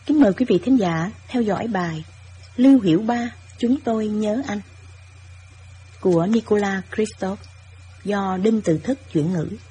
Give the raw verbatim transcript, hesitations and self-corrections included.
Kính mời quý vị thính giả theo dõi bài Lưu Hiểu Ba, Chúng Tôi Nhớ Anh của Nicolas Christophe do Đinh Tự Thức chuyển ngữ.